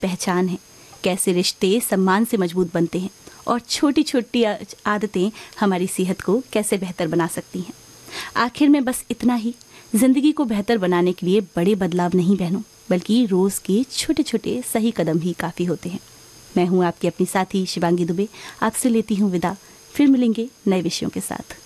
पहचान है, कैसे रिश्ते सम्मान से मजबूत बनते हैं और छोटी छोटी आदतें हमारी सेहत को कैसे बेहतर बना सकती हैं। आखिर में बस इतना ही, जिंदगी को बेहतर बनाने के लिए बड़े बदलाव नहीं बहनों, बल्कि रोज के छोटे छोटे सही कदम ही काफ़ी होते हैं। मैं हूँ आपकी अपनी साथी शिवांगी दुबे, आपसे लेती हूँ विदा। फिर मिलेंगे नए विषयों के साथ।